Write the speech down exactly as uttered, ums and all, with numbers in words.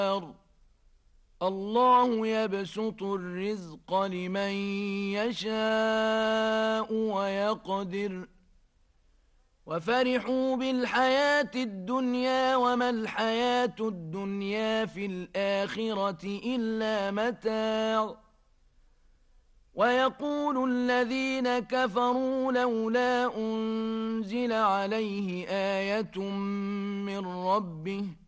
الله يبسط الرزق لمن يشاء ويقدر وفرحوا بالحياة الدنيا وما الحياة الدنيا في الآخرة إلا متاع ويقول الذين كفروا لولا أنزل عليه آية من ربه